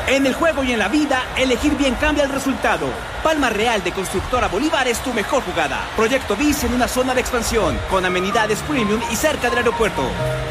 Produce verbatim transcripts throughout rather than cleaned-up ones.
En el juego y en la vida, elegir bien cambia el resultado. Palma Real de Constructora Bolívar es tu mejor jugada. Proyecto BIS en una zona de expansión, con amenidades premium y cerca del aeropuerto.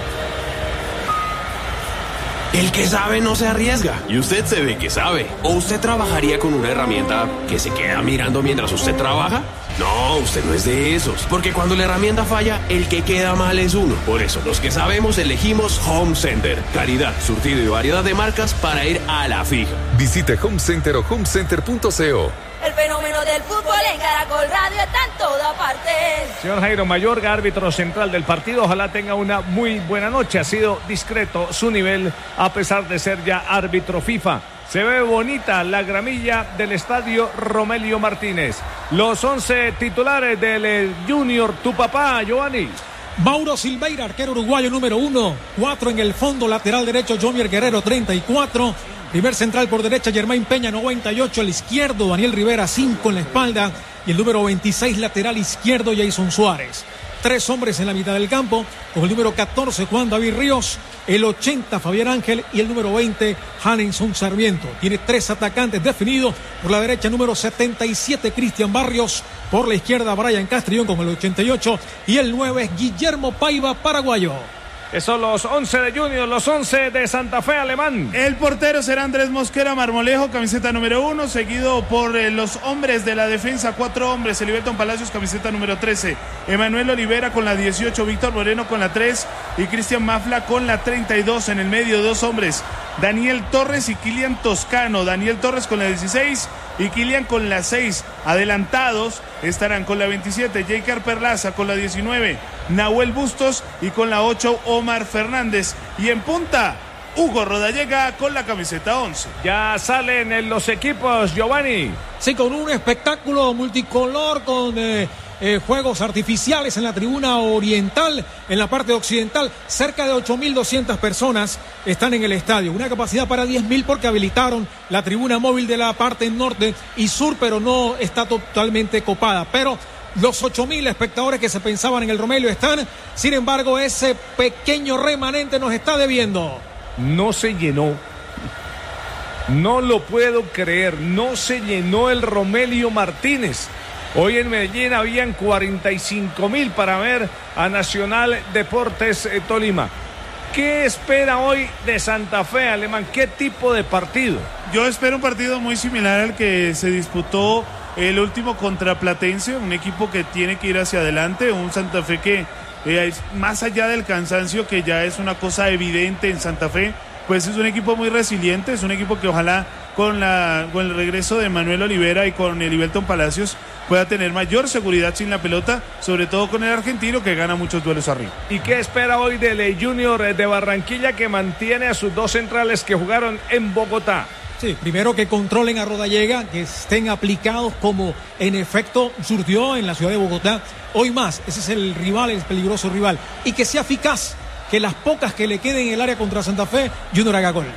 El que sabe no se arriesga. Y usted se ve que sabe. ¿O usted trabajaría con una herramienta que se queda mirando mientras usted trabaja? No, usted no es de esos. Porque cuando la herramienta falla, el que queda mal es uno. Por eso, los que sabemos elegimos Home Center. Calidad, surtido y variedad de marcas para ir a la fija. Visite Home Center o home center punto co. El fenómeno del fútbol en Caracol Radio está en toda parte. Señor Jairo Mayorga, árbitro central del partido, ojalá tenga una muy buena noche. Ha sido discreto su nivel a pesar de ser ya árbitro FIFA. Se ve bonita la gramilla del estadio Romelio Martínez. Los once titulares del Junior, tu papá, Giovanni. Mauro Silveira, arquero uruguayo número uno. Cuatro en el fondo, lateral derecho, Jomier Guerrero, treinta y cuatro. Primer central por derecha, Germain Peña, noventa y ocho. Al izquierdo, Daniel Rivera, cinco en la espalda. Y el número veintiséis, lateral izquierdo, Jason Suárez. Tres hombres en la mitad del campo, con el número catorce, Juan David Ríos. El ochenta, Fabián Ángel. Y el número veinte, Hanenson Sarmiento. Tiene tres atacantes definidos. Por la derecha, número setenta y siete, Cristian Barrios. Por la izquierda, Brian Castrillón con el ochenta y ocho. Y el nueve, Guillermo Paiva, paraguayo. Esos son los once de Junior, los once de Santa Fe, Alemán. El portero será Andrés Mosquera Marmolejo, camiseta número uno, seguido por eh, los hombres de la defensa, cuatro hombres, Eliberton Palacios, camiseta número trece, Emanuel Olivera con la dieciocho, Víctor Moreno con la tres y Cristian Mafla con la treinta y dos. En el medio, dos hombres, Daniel Torres y Kilian Toscano. Daniel Torres con la dieciséis y Kilian con la seis. Adelantados estarán con la veintisiete, Jaker Perlaza, con la diecinueve, Nahuel Bustos, y con la ocho, Omar Fernández. Y en punta, Hugo Rodallega con la camiseta once. Ya salen en los equipos, Giovanni. Sí, con un espectáculo multicolor, con eh, eh, juegos artificiales en la tribuna oriental, en la parte occidental. Cerca de ocho mil doscientas personas están en el estadio. Una capacidad para diez mil porque habilitaron la tribuna móvil de la parte norte y sur, pero no está totalmente copada. Pero los ocho mil espectadores que se pensaban en el Romelio están. Sin embargo, ese pequeño remanente nos está debiendo. No se llenó. No lo puedo creer. No se llenó el Romelio Martínez. Hoy en Medellín habían cuarenta y cinco mil para ver a Nacional Deportes eh, Tolima. ¿Qué espera hoy de Santa Fe, Alemán? ¿Qué tipo de partido? Yo espero un partido muy similar al que se disputó el último contra Platense, un equipo que tiene que ir hacia adelante, un Santa Fe que eh, más allá del cansancio, que ya es una cosa evidente en Santa Fe, pues es un equipo muy resiliente, es un equipo que ojalá con, la, con el regreso de Manuel Olivera y con Eliberton Palacios pueda tener mayor seguridad sin la pelota, sobre todo con el argentino que gana muchos duelos arriba. ¿Y qué espera hoy del Junior de Barranquilla, que mantiene a sus dos centrales que jugaron en Bogotá? Sí, primero que controlen a Rodallega, que estén aplicados como en efecto surgió en la ciudad de Bogotá. Hoy más, ese es el rival, el peligroso rival. Y que sea eficaz, que las pocas que le queden en el área contra Santa Fe, Junior haga gol.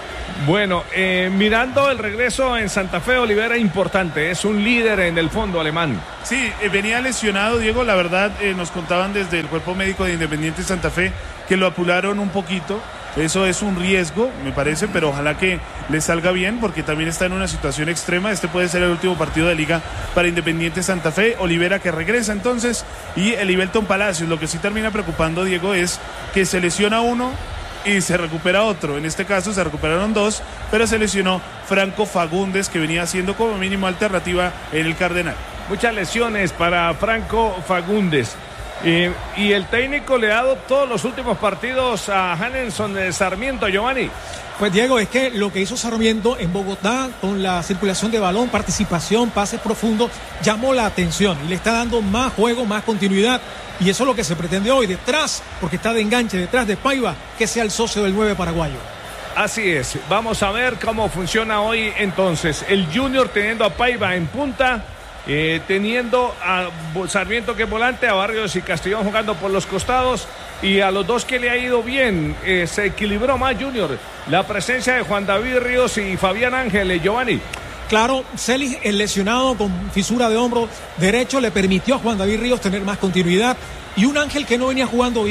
Bueno, eh, mirando el regreso en Santa Fe, Olivera importante, es un líder en el fondo alemán. Sí, eh, venía lesionado, Diego, la verdad eh, nos contaban desde el cuerpo médico de Independiente Santa Fe que lo apuraron un poquito. Eso es un riesgo, me parece, pero ojalá que le salga bien, porque también está en una situación extrema. Este puede ser el último partido de liga para Independiente Santa Fe. Olivera que regresa entonces, y Eliberton Palacios. Lo que sí termina preocupando, Diego, es que se lesiona uno y se recupera otro. En este caso se recuperaron dos, pero se lesionó Franco Fagundes, que venía siendo como mínimo alternativa en el Cardenal. Muchas lesiones para Franco Fagundes. Eh, y el técnico le ha dado todos los últimos partidos a Hanenson de Sarmiento, Giovanni. Pues Diego, es que lo que hizo Sarmiento en Bogotá con la circulación de balón, participación, pases profundos, llamó la atención y le está dando más juego, más continuidad, y eso es lo que se pretende hoy, detrás, porque está de enganche, detrás de Paiva, que sea el socio del nueve paraguayo. Así es, vamos a ver cómo funciona hoy entonces el Junior teniendo a Paiva en punta. Eh, teniendo a Sarmiento que es volante, a Barrios y Castellón jugando por los costados, y a los dos que le ha ido bien, eh, se equilibró más Junior, la presencia de Juan David Ríos y Fabián Ángel. Giovanni. Claro, Celis, el lesionado con fisura de hombro derecho, le permitió a Juan David Ríos tener más continuidad, y un Ángel que no venía jugando bien,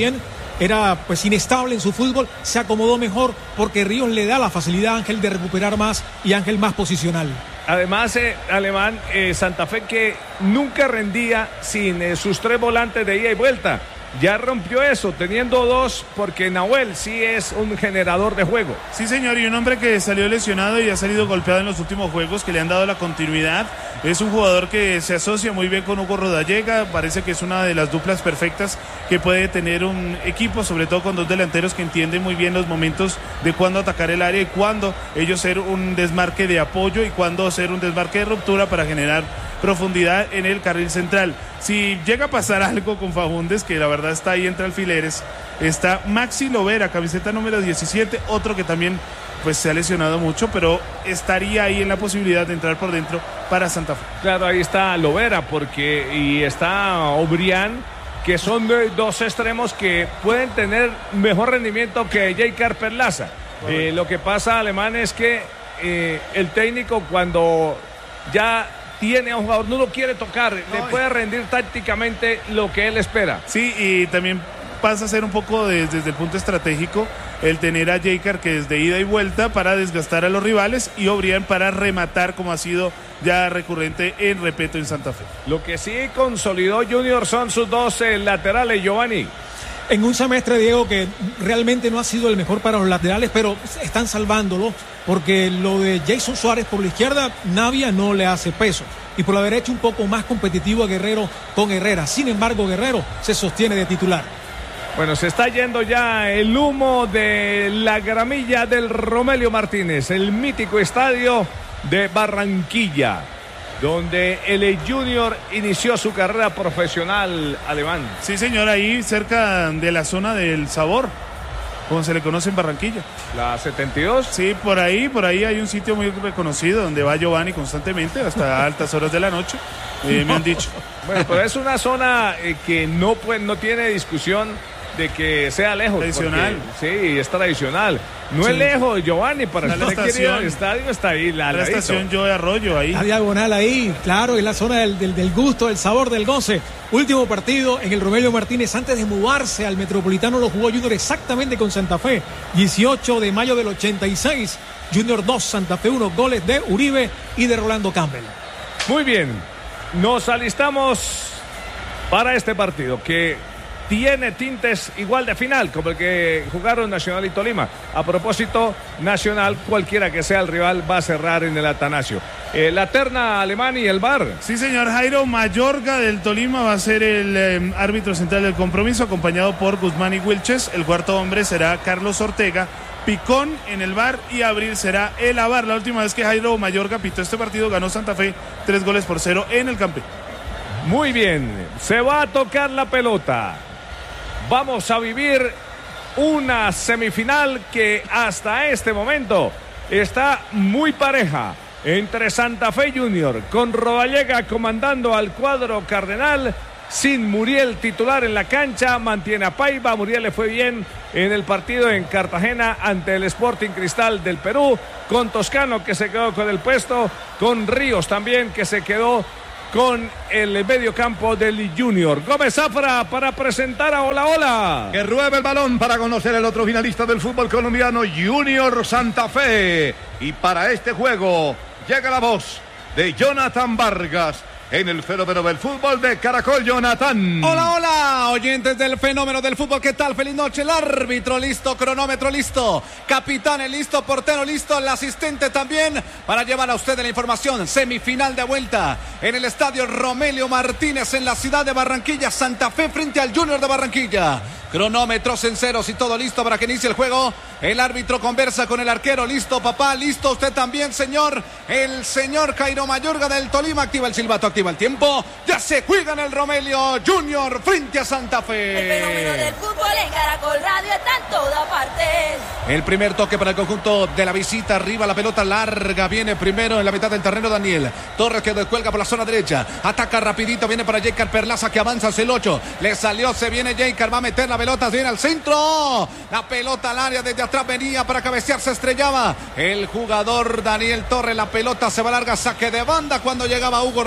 era pues inestable en su fútbol, se acomodó mejor porque Ríos le da la facilidad a Ángel de recuperar más y Ángel más posicional. Además, eh, Alemán, eh, Santa Fe que nunca rendía sin eh, sus tres volantes de ida y vuelta. Ya rompió eso, teniendo dos, porque Nahuel sí es un generador de juego. Sí, señor, y un hombre que salió lesionado y ha salido golpeado en los últimos juegos, que le han dado la continuidad. Es un jugador que se asocia muy bien con Hugo Rodallega, parece que es una de las duplas perfectas que puede tener un equipo, sobre todo con dos delanteros que entienden muy bien los momentos de cuándo atacar el área y cuándo ellos ser un desmarque de apoyo y cuándo ser un desmarque de ruptura para generar profundidad en el carril central. Si llega a pasar algo con Faúndez, que la verdad está ahí entre alfileres, está Maxi Lovera, camiseta número diecisiete, otro que también pues se ha lesionado mucho, pero estaría ahí en la posibilidad de entrar por dentro para Santa Fe. Claro, ahí está Lovera, porque y está Obrián, que son dos extremos que pueden tener mejor rendimiento que Jeicar Perlaza. Eh, lo que pasa, Alemán, es que eh, el técnico cuando ya tiene a un jugador, no lo quiere tocar, no, le puede rendir tácticamente lo que él espera. Sí, y también pasa a ser un poco de, desde el punto estratégico el tener a Jeicar, que es de ida y vuelta para desgastar a los rivales, y Obrián para rematar, como ha sido ya recurrente en Repeto en Santa Fe. Lo que sí consolidó Junior son sus dos eh, laterales, Giovanni. En un semestre, Diego, que realmente no ha sido el mejor para los laterales, pero están salvándolo, porque lo de Jason Suárez por la izquierda, Navia no le hace peso. Y por la derecha un poco más competitivo a Guerrero con Herrera. Sin embargo, Guerrero se sostiene de titular. Bueno, se está yendo ya el humo de la gramilla del Romelio Martínez, el mítico estadio de Barranquilla, donde el Junior inició su carrera profesional, Alemán. Sí, señor, ahí cerca de la zona del Sabor, como se le conoce en Barranquilla. ¿La setenta y dos? Sí, por ahí, por ahí hay un sitio muy reconocido donde va Giovanni constantemente hasta altas horas de la noche, eh, me han dicho. Bueno, pero es una zona eh, que no, pues, no tiene discusión de que sea lejos. Tradicional. Porque, sí, es tradicional. No sí. es lejos, Giovanni, para la el estadio, estadio está ahí. La, la estación Joe Arroyo ahí. La diagonal ahí, claro, en la zona del, del, del gusto, del sabor, del goce. Último partido en el Romelio Martínez antes de mudarse al Metropolitano, lo jugó Junior exactamente con Santa Fe. dieciocho de mayo del ochenta y seis. Junior dos, Santa Fe uno, goles de Uribe y de Rolando Campbell. Muy bien, nos alistamos para este partido que tiene tintes igual de final como el que jugaron Nacional y Tolima. A propósito, Nacional, cualquiera que sea el rival, va a cerrar en el Atanasio. Eh, la terna, Alemán, y el V A R. Sí, señor. Jairo Mayorga del Tolima va a ser el eh, árbitro central del compromiso, acompañado por Guzmán y Wilches. El cuarto hombre será Carlos Ortega. Picón en el V A R y Abril será el A V A R. La última vez que Jairo Mayorga pitó este partido, ganó Santa Fe tres goles por cero en el Campín. Muy bien, se va a tocar la pelota. Vamos a vivir una semifinal que hasta este momento está muy pareja entre Santa Fe Junior, con Rodallega comandando al cuadro cardenal, sin Muriel titular en la cancha, mantiene a Paiva. Muriel le fue bien en el partido en Cartagena ante el Sporting Cristal del Perú, con Toscano que se quedó con el puesto, con Ríos también que se quedó con el mediocampo del Junior. Gómez Zafra para presentar a Hola Hola. Que ruebe el balón para conocer el otro finalista del fútbol colombiano, Junior Santa Fe. Y para este juego llega la voz de Jonathan Vargas, en el fenómeno del fútbol de Caracol. Jonathan. Hola, hola, oyentes del fenómeno del fútbol, ¿qué tal? Feliz noche. El árbitro listo, cronómetro listo, capitán listo, portero listo, el asistente también, para llevar a usted la información. Semifinal de vuelta en el estadio Romelio Martínez en la ciudad de Barranquilla. Santa Fe frente al Junior de Barranquilla. Cronómetros en ceros y todo listo para que inicie el juego. El árbitro conversa con el arquero. Listo, papá, listo usted también, señor. El señor Jairo Mayorga del Tolima activa el silbato, activa el tiempo. Ya se juega en el Romelio Junior frente a Santa Fe. El fenómeno del fútbol en Caracol Radio está en todas partes. El primer toque para el conjunto de la visita. Arriba la pelota larga. Viene primero en la mitad del terreno Daniel Torres, que descuelga por la zona derecha. Ataca rapidito. Viene para Jeicar Perlaza, que avanza hacia el ocho. Le salió, se viene Jeicar. Va a meter la pelota. Viene al centro. La pelota al área. Desde atrás venía para cabecear. Se estrellaba el jugador Daniel Torres. La pelota se va larga. Saque de banda cuando llegaba Hugo Rodallega.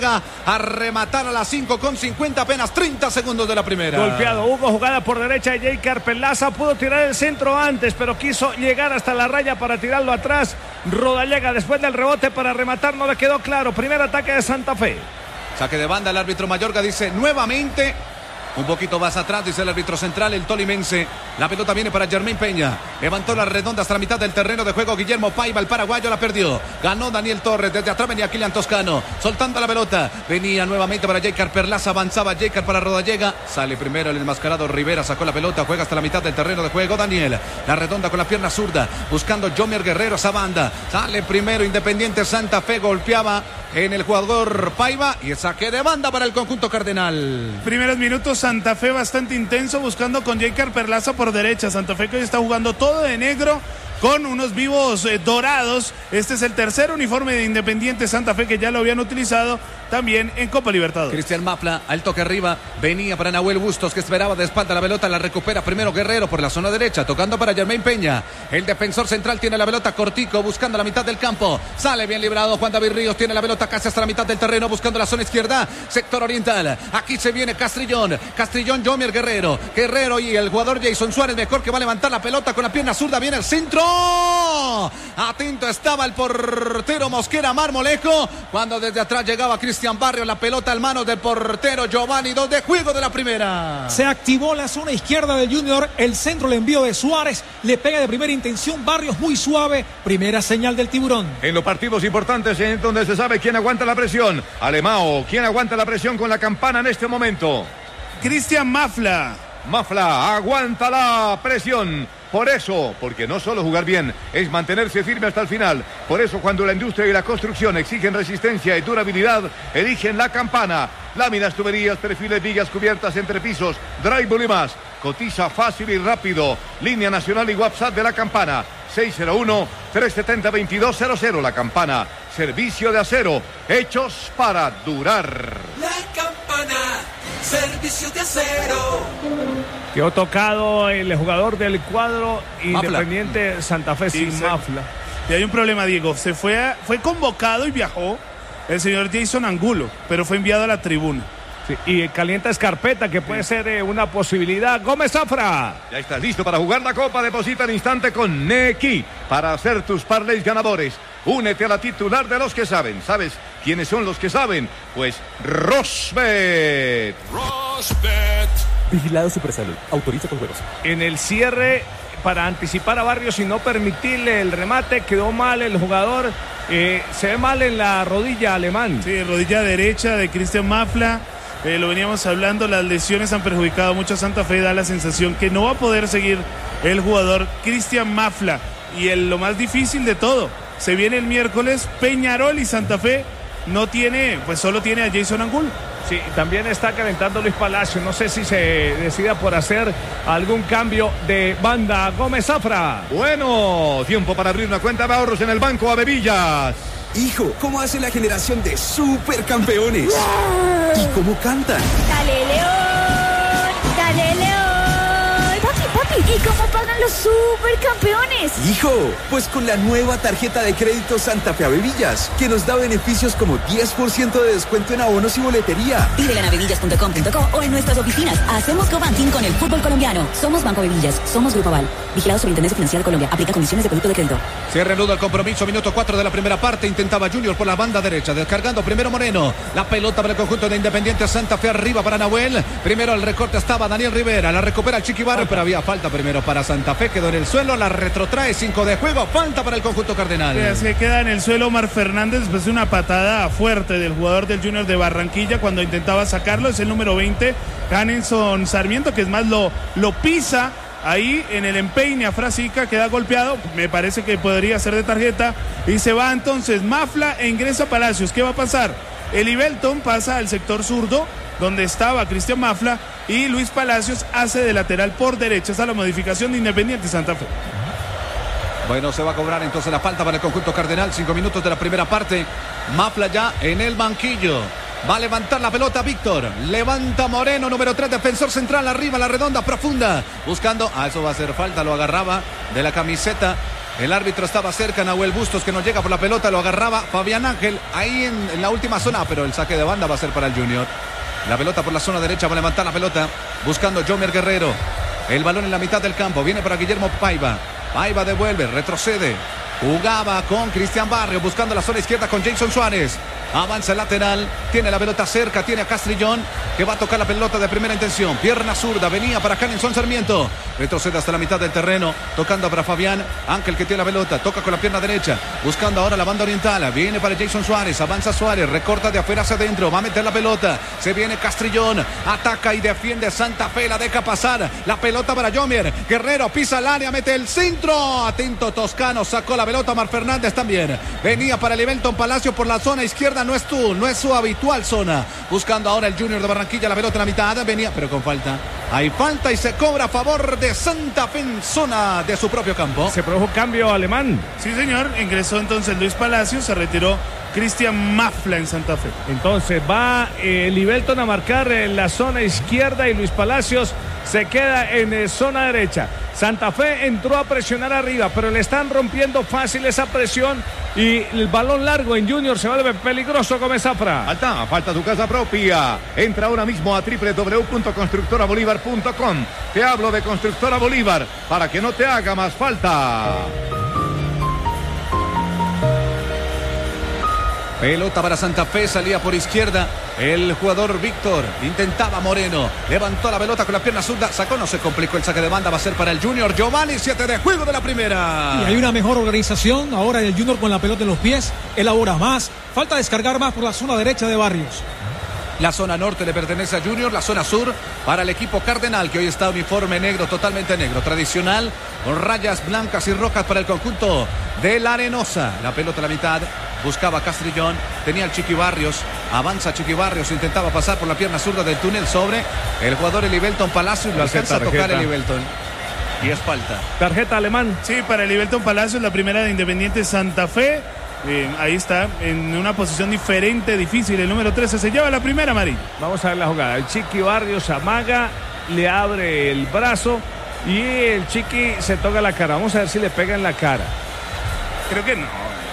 Peña a rematar a las cinco con cincuenta, apenas treinta segundos de la primera. Golpeado Hugo, jugada por derecha de Jeiker Perlaza, pudo tirar el centro antes, pero quiso llegar hasta la raya para tirarlo atrás. Rodallega después del rebote para rematar, no le quedó claro. Primer ataque de Santa Fe. Saque de banda, el árbitro Mayorga dice nuevamente. Un poquito más atrás, dice el árbitro central, el tolimense. La pelota viene para Jermaine Peña. Levantó la redonda hasta la mitad del terreno de juego. Guillermo Paiva, el paraguayo, la perdió. Ganó Daniel Torres. Desde atrás venía Kylian Toscano. Soltando la pelota. Venía nuevamente para Jeiker Perlaza. Avanzaba Jeiker para Rodallega. Sale primero el enmascarado Rivera. Sacó la pelota. Juega hasta la mitad del terreno de juego. Daniel. La redonda con la pierna zurda. Buscando Jomier Guerrero. Esa banda. Sale primero Independiente Santa Fe. Golpeaba en el jugador Paiva. Y el saque de banda para el conjunto cardenal. Primeros minutos Santa Fe bastante intenso, buscando con Jeiker Perlaza por derecha. Santa Fe que hoy está jugando todo de negro con unos vivos eh, dorados. Este es el tercer uniforme de Independiente Santa Fe que ya lo habían utilizado también en Copa Libertadores. Cristian Mafla, al toque arriba, venía para Nahuel Bustos, que esperaba de espalda la pelota, la recupera primero Guerrero por la zona derecha, tocando para Jermaine Peña. El defensor central tiene la pelota, Cortico, buscando la mitad del campo. Sale bien librado Juan David Ríos, tiene la pelota casi hasta la mitad del terreno, buscando la zona izquierda, sector oriental. Aquí se viene Castrillón, Castrillón, Jomier Guerrero. Guerrero y el jugador Jason Suárez, mejor, que va a levantar la pelota con la pierna zurda, viene el centro. Atento estaba el portero Mosquera Marmolejo, cuando desde atrás llegaba Cristian Barrio, la pelota en manos del portero Giovanni, dos de juego de la primera. Se activó la zona izquierda del Junior, el centro, el envío de Suárez, le pega de primera intención Barrios, muy suave, primera señal del tiburón. En los partidos importantes, en donde se sabe quién aguanta la presión, Alemão, quién aguanta la presión con la campana en este momento. Cristian Mafla. Mafla aguanta la presión. Por eso, porque no solo jugar bien, es mantenerse firme hasta el final. Por eso, cuando la industria y la construcción exigen resistencia y durabilidad, eligen la campana. Láminas, tuberías, perfiles, vigas, cubiertas, entrepisos, drywall y más. Cotiza fácil y rápido. Línea nacional y WhatsApp de la campana. seis cero uno, tres siete cero, dos dos cero cero. La campana. Servicio de acero. Hechos para durar. La campana. Servicio de acero. Quedó tocado el jugador del cuadro Mafla. Independiente Santa Fe, sin sí, Mafla. Y hay un problema, Diego. Se fue, a, fue convocado y viajó el señor Jason Angulo, pero fue enviado a la tribuna. Sí, y calienta Escarpeta, que puede sí. ser eh, una posibilidad. Gómez Zafra. Ya estás listo para jugar la Copa. Deposita al instante con Nequi para hacer tus parlays ganadores. Únete a la titular de los que saben. ¿Sabes quiénes son los que saben? Pues Rosbet. Rosbet. Vigilado Supersalud. Autoriza con juegos. En el cierre, para anticipar a Barrios y no permitirle el remate, quedó mal el jugador. Eh, se ve mal en la rodilla Alemán. Sí, rodilla derecha de Cristian Mafla. Eh, lo veníamos hablando, las lesiones han perjudicado mucho a Santa Fe. Da la sensación que no va a poder seguir el jugador Cristian Mafla. Y el, lo más difícil de todo, se viene el miércoles Peñarol y Santa Fe no tiene, pues solo tiene a Jason Angulo. Sí, también está calentando Luis Palacio. No sé si se decida por hacer algún cambio de banda. Gómez Zafra. Bueno, tiempo para abrir una cuenta de ahorros en el Banco Avevillas. Hijo, ¿cómo hace la generación de supercampeones? ¡Yeah! ¿Y cómo cantan? ¡Dale, León! ¡Dale, León! Papi, papi, ¿y cómo pagan los supercampeones? Hijo, pues con la nueva tarjeta de crédito Santa Fe Avevillas, que nos da beneficios como diez por ciento de descuento en abonos y boletería. Pídela en avevillas punto com punto co o en nuestras oficinas. Hacemos co-banking con el fútbol colombiano. Somos Banco Avevillas, somos Grupo Aval. Vigilado Superintendencia Financiera de Colombia. Aplica condiciones de producto de crédito. Se reanuda el compromiso, minuto cuatro de la primera parte. Intentaba Junior por la banda derecha, descargando primero Moreno. La pelota para el conjunto de Independiente Santa Fe, arriba para Nahuel. Primero el recorte estaba Daniel Rivera, la recupera el Chiqui Barrio, pero había falta primero para Santa Fe, quedó en el suelo, la retrotrae, cinco de juego, falta para el conjunto cardenal. Sí, así que queda en el suelo Omar Fernández después de una patada fuerte del jugador del Junior de Barranquilla cuando intentaba sacarlo. Es el número veinte, Hanenson Sarmiento, que es más lo, lo pisa ahí en el empeine a Frasica, queda golpeado, me parece que podría ser de tarjeta, y se va entonces Mafla e ingresa Palacios. ¿Qué va a pasar? El Ibelton pasa al sector zurdo, donde estaba Cristian Mafla, y Luis Palacios hace de lateral por derecha. Esa es la modificación de Independiente Santa Fe. Bueno, se va a cobrar entonces la falta para el conjunto cardenal, cinco minutos de la primera parte. Mafla ya en el banquillo. Va a levantar la pelota Víctor. Levanta Moreno, número tres, defensor central, arriba, la redonda, profunda. Buscando, ah, eso va a ser falta, lo agarraba de la camiseta El árbitro estaba cerca, Nahuel Bustos, que no llega por la pelota, lo agarraba Fabián Ángel ahí en, en la última zona, pero el saque de banda va a ser para el Junior. La pelota por la zona derecha, va a levantar la pelota, buscando Jomer Guerrero. El balón en la mitad del campo, viene para Guillermo Paiva. Paiva devuelve, retrocede. Jugaba con Cristian Barrio, buscando la zona izquierda con Jason Suárez. Avanza el lateral, tiene la pelota cerca, tiene a Castrillón, que va a tocar la pelota de primera intención. Pierna zurda, venía para Hanenson Sarmiento. Retrocede hasta la mitad del terreno, tocando para Fabián Ángel, que tiene la pelota, toca con la pierna derecha, buscando ahora la banda oriental. Viene para Jason Suárez, avanza Suárez, recorta de afuera hacia adentro, va a meter la pelota. Se viene Castrillón, ataca y defiende Santa Fe, la deja pasar. La pelota para Jomer Guerrero, pisa el área, mete el centro. Atento Toscano, sacó la pelota. Mar Fernández también. Venía para Livelton Palacio por la zona izquierda. No es tú, no es su habitual zona. Buscando ahora el Junior de Barranquilla, la pelota en la mitad. Venía, pero con falta. Hay falta y se cobra a favor de Santa Fe en zona de su propio campo. Se produjo cambio alemán. Sí, señor. Ingresó entonces Luis Palacio, se retiró Cristian Mafla en Santa Fe. Entonces va eh, Livelton a marcar en la zona izquierda y Luis Palacios se queda en eh, zona derecha. Santa Fe entró a presionar arriba, pero le están rompiendo fácil esa presión y el balón largo en Junior se vuelve peligroso. Gómez Zafra. Falta, falta tu casa propia. Entra ahora mismo a doble u doble u doble u punto constructora bolívar punto com. Te hablo de Constructora Bolívar para que no te haga más falta. Pelota para Santa Fe, salía por izquierda el jugador Víctor, intentaba Moreno, levantó la pelota con la pierna zurda, sacó, no se complicó el saque de banda, va a ser para el Junior. Giovanni, siete de juego de la primera. Y hay una mejor organización, ahora el Junior con la pelota en los pies, elabora más, falta descargar más por la zona derecha de Barrios. La zona norte le pertenece a Junior, la zona sur para el equipo Cardenal, que hoy está uniforme negro, totalmente negro, tradicional, con rayas blancas y rojas para el conjunto de la Arenosa. La pelota a la mitad, buscaba Castrillón, tenía el Chiqui Barrios, avanza Chiqui Barrios, intentaba pasar por la pierna zurda del túnel sobre el jugador Livelton Palacio y lo alcanza a tocar el Livelton. Y es falta. Tarjeta alemán. Sí, para el Livelton Palacios, la primera de Independiente Santa Fe. Eh, ahí está, en una posición diferente, difícil. El número trece se lleva la primera amarilla. Vamos a ver la jugada. El Chiqui Barrios amaga, le abre el brazo y el Chiqui se toca la cara. Vamos a ver si le pega en la cara. Creo que no.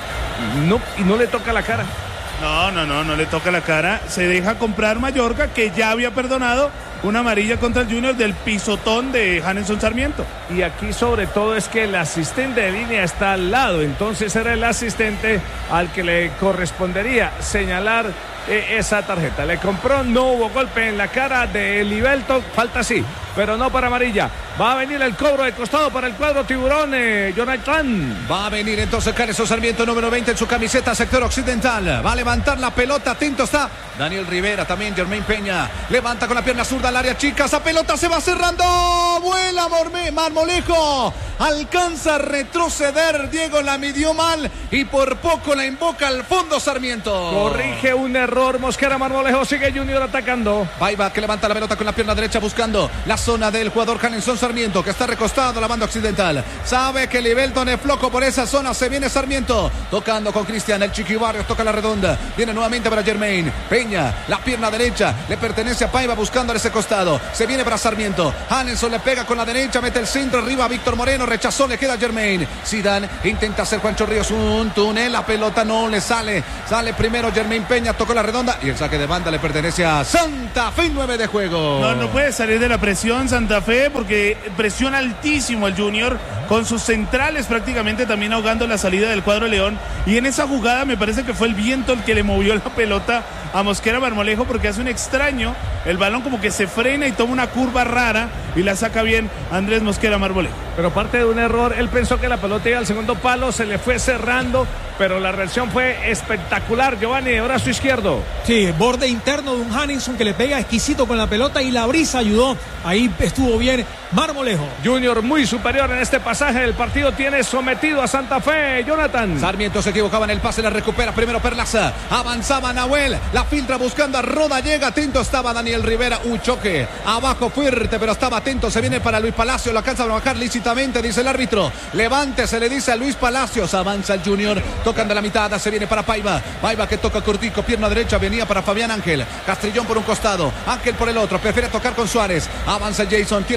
No, y no le toca la cara. No, no, no, no le toca la cara. Se deja comprar Mallorca, que ya había perdonado una amarilla contra el Junior del pisotón de Hanenson Sarmiento. Y aquí sobre todo es que el asistente de línea está al lado, entonces era el asistente al que le correspondería señalar eh, esa tarjeta. Le compró, no hubo golpe en la cara de Livelton, falta sí, pero no para amarilla. Va a venir el cobro de costado para el cuadro tiburón, eh, Jonathan. Va a venir entonces Hanenson Sarmiento, número veinte en su camiseta, sector occidental. Va a levantar la pelota, atento está Daniel Rivera, también Germain Peña. Levanta con la pierna zurda al área chica, esa pelota se va cerrando. Vuela Marmolejo. Alcanza a retroceder, Diego la midió mal y por poco la invoca al fondo Sarmiento. Corrige un error Mosquera Marmolejo, sigue Junior atacando. Paiva que levanta la pelota con la pierna derecha buscando la zona del jugador Hanenson Sarmiento, que está recostado a la banda occidental. Sabe que Livelton es flojo por esa zona, se viene Sarmiento tocando con Cristian, el Chiqui Barrios toca la redonda, viene nuevamente para Germain Peña, la pierna derecha le pertenece a Paiva buscando ese costado, se viene para Sarmiento. Hanenson le pega con la derecha, mete el centro arriba a Víctor Moreno, rechazó, le queda Germain. Zidane intenta hacer Juancho Ríos un túnel, la pelota no le sale, sale primero Germain Peña, tocó la redonda y el saque de banda le pertenece a Santa Fe, nueve de juego. No, no puede salir de la presión Santa Fe porque presiona altísimo el Junior con sus centrales prácticamente también ahogando la salida del cuadro León, y en esa jugada me parece que fue el viento el que le movió la pelota a Mosquera Marmolejo porque hace un extraño, el balón como que se frena y toma una curva rara y la saca bien Andrés Mosquera Marmolejo. Pero parte de un error, él pensó que la pelota iba al segundo palo, se le fue cerrando, pero la reacción fue espectacular. Giovanni, ahora a su izquierdo. Sí, borde interno de un Hanenson que le pega exquisito con la pelota y la brisa ayudó. Ahí estuvo bien Marmolejo. Junior muy superior en este pasaje del partido, tiene sometido a Santa Fe, Jonathan. Sarmiento se equivocaba en el pase, la recupera primero Perlaza, avanzaba Nahuel, la filtra buscando a Roda, llega, atento estaba Daniel Rivera, un choque abajo fuerte, pero estaba atento, se viene para Luis Palacio, lo alcanza a bajar lícitamente, dice el árbitro, levante, se le dice a Luis Palacios, avanza el Junior, tocan de la mitad, se viene para Paiva, Paiva que toca cortico, pierna derecha, venía para Fabián Ángel, Castrillón por un costado, Ángel por el otro, prefiere tocar con Suárez, avanza Jason, tiene la pelota,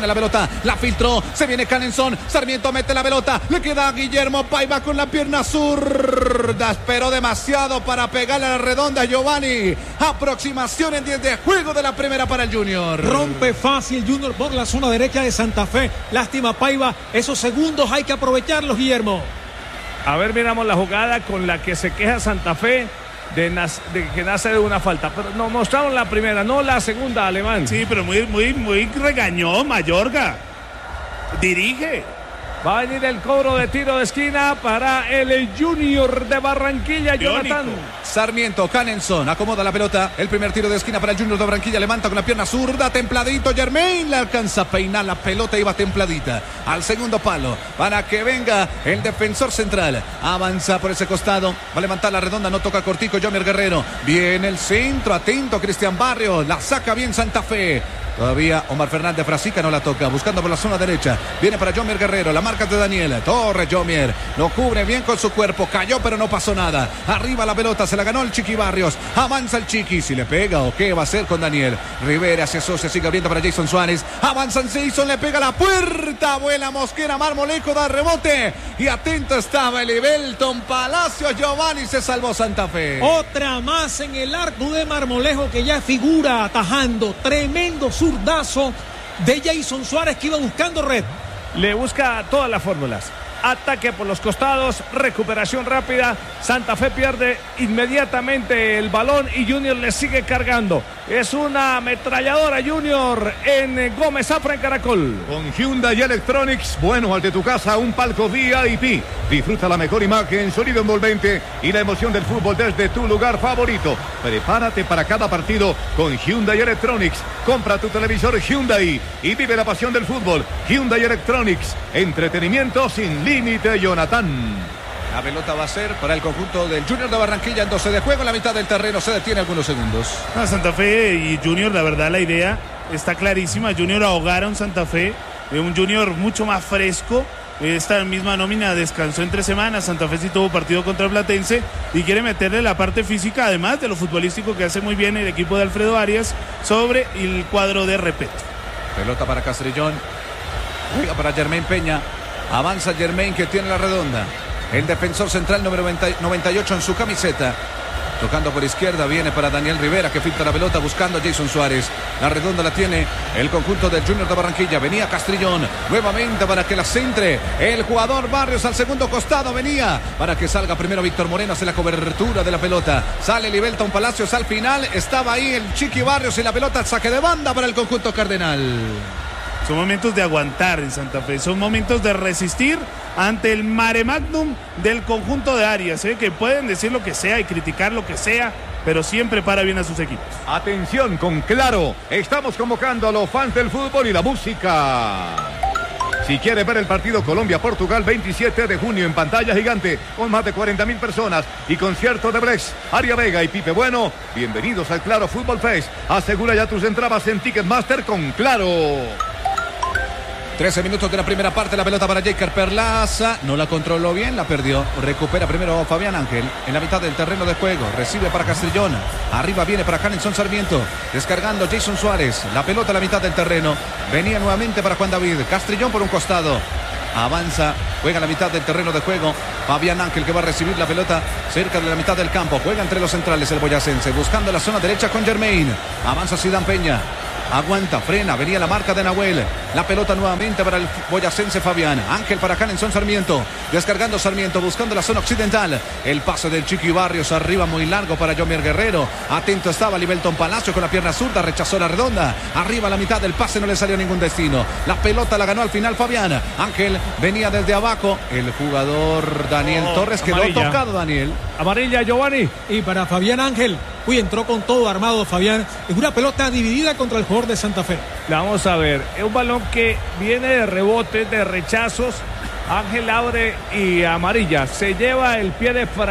la filtró, se viene Canenzón, Sarmiento mete la pelota, le queda a Guillermo Paiva con la pierna zurda, esperó demasiado para pegarle a la redonda Giovanni. Aproximación en diez de juego de la primera para el Junior. Rompe fácil Junior por la zona derecha de Santa Fe. Lástima Paiva, esos segundos hay que aprovecharlos, Guillermo. A ver, miramos la jugada con la que se queja Santa Fe de, de que nace de una falta. Pero nos mostraron la primera, no la segunda, Alemán. Sí, pero muy, muy, muy regañó Mayorga. Dirige. Va a venir el cobro de tiro de esquina para el Junior de Barranquilla, Jonathan. Sarmiento, Canenzón, acomoda la pelota. El primer tiro de esquina para el Junior de Barranquilla. Levanta con la pierna zurda, templadito. Germain le alcanza a peinar la pelota, iba templadita. Al segundo palo, para que venga el defensor central. Avanza por ese costado. Va a levantar la redonda, no toca cortico. Jomer Guerrero. Viene el centro, atento Cristian Barrios. La saca bien Santa Fe. Todavía Omar Fernández Frasica no la toca, buscando por la zona derecha. Viene para Jomer Guerrero, la marca de Daniel Torres. Jomer lo cubre bien con su cuerpo, cayó pero no pasó nada. Arriba la pelota, se la ganó el Chiqui Barrios. Avanza el Chiqui, si le pega o qué va a hacer con Daniel. Rivera se asocia, sigue abriendo para Jason Suárez. Avanza Jason, le pega la puerta. Vuela Mosquera, Marmolejo da rebote. Y atento estaba el Ibelton Palacio. Giovanni, se salvó Santa Fe. Otra más en el arco de Marmolejo que ya figura atajando. Tremendo zurdazo de Jason Suárez que iba buscando red. Le busca todas las fórmulas. Ataque por los costados, recuperación rápida. Santa Fe pierde inmediatamente el balón y Junior le sigue cargando. Es una ametralladora Junior en Gómez Zafra en Caracol. Con Hyundai Electronics, bueno, al de tu casa, un palco V I P. Disfruta la mejor imagen, sonido envolvente y la emoción del fútbol desde tu lugar favorito. Prepárate para cada partido con Hyundai Electronics. Compra tu televisor Hyundai y vive la pasión del fútbol. Hyundai Electronics, entretenimiento sin límite, Jonathan. La pelota va a ser para el conjunto del Junior de Barranquilla en doce de juego. En la mitad del terreno se detiene algunos segundos. Ah, Santa Fe y Junior, la verdad, la idea está clarísima. Junior ahogaron Santa Fe. Un Junior mucho más fresco. Esta misma nómina descansó entre semanas. Santa Fe sí tuvo partido contra el Platense y quiere meterle la parte física, además de lo futbolístico que hace muy bien el equipo de Alfredo Arias sobre el cuadro de Repeto. Pelota para Castrillón. Juega para Germain Peña. Avanza Germain, que tiene la redonda. El defensor central número noventa y ocho en su camiseta. Tocando por izquierda, viene para Daniel Rivera, que filtra la pelota buscando a Jason Suárez. La redonda la tiene el conjunto del Junior de Barranquilla. Venía Castrillón nuevamente para que la centre el jugador Barrios al segundo costado. Venía para que salga primero Víctor Moreno, hace la cobertura de la pelota. Sale Libelton Palacios al final. Estaba ahí el Chiqui Barrios y la pelota, saque de banda para el conjunto cardenal. Son momentos de aguantar en Santa Fe, son momentos de resistir ante el mare magnum del conjunto de Arias, ¿eh? Que pueden decir lo que sea y criticar lo que sea, pero siempre para bien a sus equipos. Atención con Claro, estamos convocando a los fans del fútbol y la música. Si quiere ver el partido Colombia-Portugal veintisiete de junio en pantalla gigante con más de cuarenta mil personas y concierto de Brex, Aria Vega y Pipe Bueno, bienvenidos al Claro Fútbol Fest. Asegura ya tus entradas en Ticketmaster con Claro. trece minutos de la primera parte, la pelota para Jaker Perlaza, no la controló bien, la perdió, recupera primero Fabián Ángel, en la mitad del terreno de juego, recibe para Castrillón, arriba viene para Canenzón Sarmiento, descargando Jason Suárez, la pelota a la mitad del terreno, venía nuevamente para Juan David, Castrillón por un costado, avanza, juega a la mitad del terreno de juego, Fabián Ángel que va a recibir la pelota cerca de la mitad del campo, juega entre los centrales el boyacense, buscando la zona derecha con Germain, avanza Zidane Peña. Aguanta, frena, venía la marca de Nahuel. La pelota nuevamente para el boyacense Fabián. Ángel para Canenzón Sarmiento. Descargando Sarmiento, buscando la zona occidental. El pase del Chiqui Barrios arriba muy largo para Jomer Guerrero. Atento estaba Libelton Palacio con la pierna zurda. Rechazó la redonda. Arriba a la mitad del pase, no le salió ningún destino. La pelota la ganó al final Fabián. Ángel venía desde abajo. El jugador Daniel oh, Torres quedó amarilla. Tocado Daniel. Amarilla Giovanni. Y para Fabián Ángel. Uy, entró con todo armado Fabián. Es una pelota dividida contra el jugador de Santa Fe. La vamos a ver. Es un balón que viene de rebotes, de rechazos. Ángel abre y amarilla. Se lleva el pie de Fra